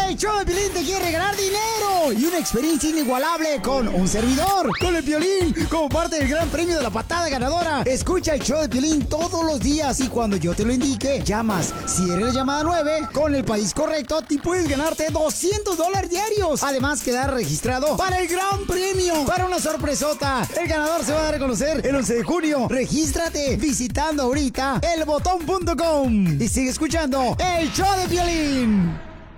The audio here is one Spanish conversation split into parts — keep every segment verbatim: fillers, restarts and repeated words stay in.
El show de Piolín te quiere regalar dinero y una experiencia inigualable con un servidor, con el Piolín, como parte del gran premio de la patada ganadora. Escucha el show de Piolín todos los días y cuando yo te lo indique, llamas. Si eres la llamada nueve, con el país correcto, te puedes ganarte doscientos dólares diarios. Además, quedar registrado para el gran premio, para una sorpresota. El ganador se va a dar a conocer el once de junio. Regístrate visitando ahorita el botón punto com y sigue escuchando el show de Piolín.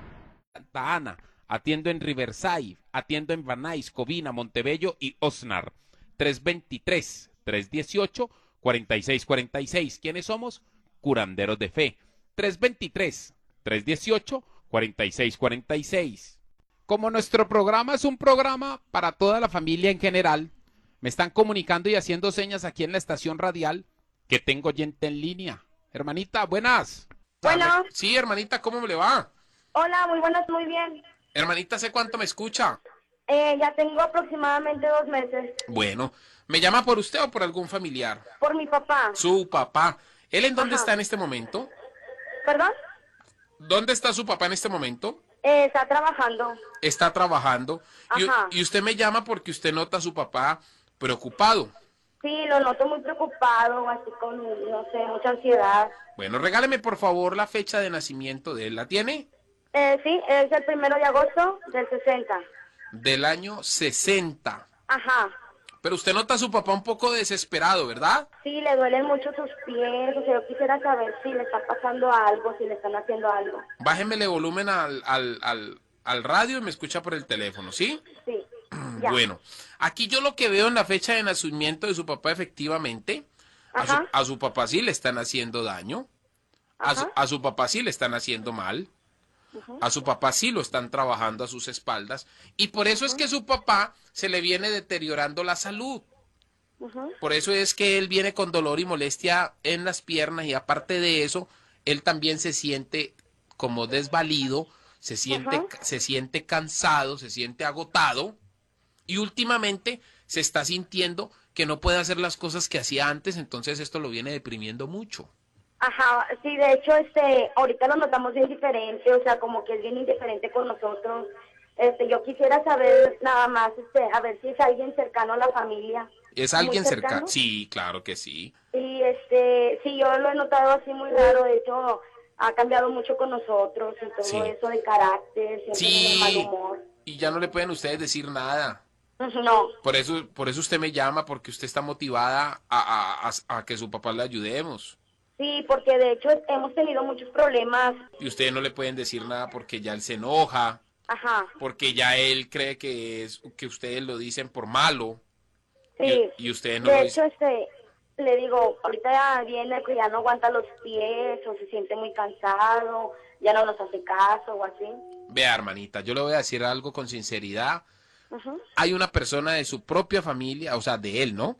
Santa Ana, atiendo en Riverside, atiendo en Van Nuys, Covina, Montebello y Oxnard. tres dos tres, tres uno ocho, cuatro seis cuatro seis. ¿Quiénes somos? Curanderos de Fe. tres dos tres, tres uno ocho, cuatro seis cuatro seis. Como nuestro programa es un programa para toda la familia en general, me están comunicando y haciendo señas aquí en la estación radial que tengo oyente en línea. Hermanita, buenas. Bueno. Sí, hermanita, ¿cómo me le va? Hola, muy buenas, muy bien. Hermanita, ¿sé cuánto me escucha? Eh, ya tengo aproximadamente dos meses. Bueno, ¿me llama por usted o por algún familiar? Por mi papá. Su papá. ¿Él en dónde Ajá. está en este momento? ¿Perdón? ¿Dónde está su papá en este momento? Eh, está trabajando. Está trabajando. Y, Ajá. y usted me llama porque usted nota a su papá preocupado. Sí, lo noto muy preocupado, así con, no sé, mucha ansiedad. Bueno, regáleme por favor la fecha de nacimiento de él. ¿La tiene? Eh, sí, es el primero de agosto del sesenta. Del año sesenta. Ajá. Pero usted nota a su papá un poco desesperado, ¿verdad? Sí, le duelen mucho sus pies, o sea, yo quisiera saber si le está pasando algo, si le están haciendo algo. Bájemele volumen al, al, al, al radio y me escucha por el teléfono, ¿sí? Sí. Ya. Bueno, aquí yo lo que veo en la fecha de nacimiento de su papá, efectivamente, a su, Ajá. a su papá sí le están haciendo daño, a su, Ajá. a su papá sí le están haciendo mal, Ujú. a su papá sí lo están trabajando a sus espaldas, y por eso es que su papá se le viene deteriorando la salud. Ujú. Por eso es que él viene con dolor y molestia en las piernas, y aparte de eso, él también se siente como desvalido, se siente, Ajá. se siente cansado, se siente agotado. Y últimamente se está sintiendo que no puede hacer las cosas que hacía antes, entonces esto lo viene deprimiendo mucho. Ajá, sí, de hecho, este, ahorita lo notamos bien diferente, o sea, como que es bien indiferente con nosotros. Este, yo quisiera saber nada más, este, a ver si es alguien cercano a la familia. ¿Es ¿Muy alguien cercano? cercano? Sí, claro que sí. Y este, sí, yo lo he notado así muy raro, de hecho, ha cambiado mucho con nosotros y todo Sí. eso de carácter, siempre Sí. de mal humor. Y ya no le pueden ustedes decir nada. No, Por eso, por eso usted me llama, porque usted está motivada a, a, a, a que su papá le ayudemos. sí, porque de hecho hemos tenido muchos problemas. Y ustedes no le pueden decir nada porque ya él se enoja, Ajá, porque ya él cree que es que ustedes lo dicen por malo. sí. Y, y ustedes no De lo hecho, dicen. este, le digo, ahorita ya viene que ya no aguanta los pies o se siente muy cansado, ya no nos hace caso o así. Vea, hermanita, yo le voy a decir algo con sinceridad. Ujú. Hay una persona de su propia familia, o sea, de él, ¿no?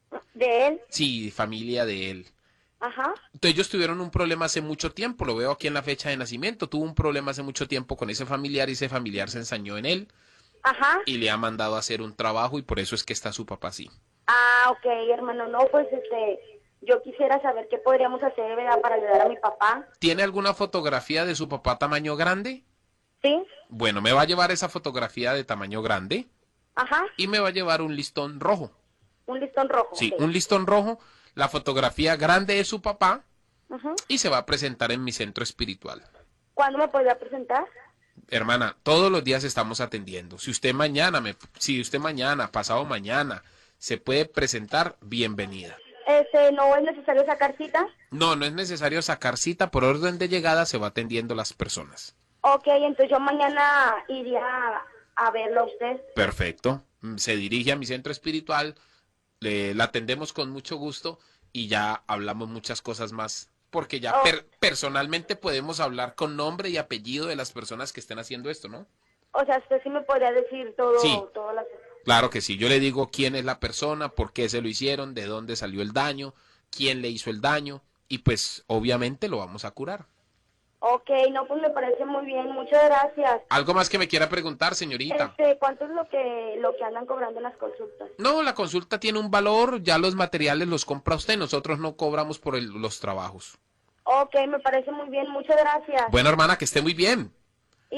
De él, Sí, familia de él. ajá, Entonces ellos tuvieron un problema hace mucho tiempo, lo veo aquí en la fecha de nacimiento, tuvo un problema hace mucho tiempo con ese familiar y ese familiar se ensañó en él ajá. y le ha mandado a hacer un trabajo y por eso es que está su papá así. Ah, ok, hermano, no, pues este, yo quisiera saber qué podríamos hacer, ¿verdad?, para ayudar a mi papá. ¿Tiene alguna fotografía de su papá tamaño grande? ¿Sí? Bueno, me va a llevar esa fotografía de tamaño grande Ajá, y me va a llevar un listón rojo. un listón rojo. Sí, ok. un listón rojo, la fotografía grande de su papá Ujú. y se va a presentar en mi centro espiritual. ¿Cuándo me podría presentar? Hermana, todos los días estamos atendiendo. Si usted mañana, me, si usted mañana, pasado mañana, se puede presentar, bienvenida. Este, ¿no es necesario sacar cita? No, no es necesario sacar cita, por orden de llegada se va atendiendo las personas. Ok, entonces yo mañana iría a, a verlo a usted. Perfecto. Se dirige a mi centro espiritual, le, la atendemos con mucho gusto y ya hablamos muchas cosas más. Porque ya Oh. per, personalmente podemos hablar con nombre y apellido de las personas que estén haciendo esto, ¿no? O sea, usted sí me podría decir todo, Sí. todas las... Claro que sí, yo le digo quién es la persona, por qué se lo hicieron, de dónde salió el daño, quién le hizo el daño y pues obviamente lo vamos a curar. Ok, no, pues me parece muy bien, muchas gracias. ¿Algo más que me quiera preguntar, señorita? Este, ¿cuánto es lo que lo que andan cobrando en las consultas? No, la consulta tiene un valor, ya los materiales los compra usted, nosotros no cobramos por el- los trabajos. Ok, me parece muy bien, muchas gracias. Bueno, hermana, que esté muy bien.